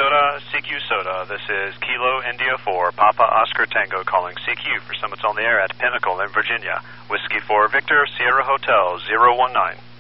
Soda, CQ Soda. This is Kilo India 4, Papa Oscar Tango calling CQ for Summits on the Air at Pinnacle in Virginia. Whiskey 4 Victor, Sierra Hotel 019.